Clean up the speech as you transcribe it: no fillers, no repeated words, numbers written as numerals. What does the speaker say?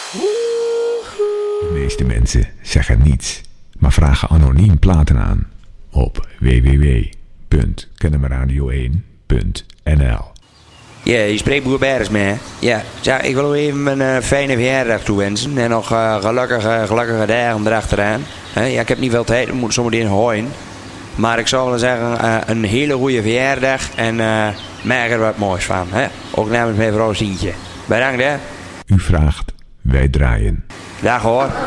De meeste mensen zeggen niets, maar vragen anoniem platen aan op www.kennemerradio1.nl. Ja, je spreekt Boer Bergs mee, hè? Ja, ik wil u even een fijne verjaardag toewensen. En nog gelukkige dagen erachteraan. Ja, ik heb niet veel tijd, ik moet zometeen hooien. Maar ik zou willen zeggen, een hele goede verjaardag. En maak er wat moois van, hè? Ook namens mijn vrouw Sientje. Bedankt, hè? U vraagt, wij draaien. Dag hoor.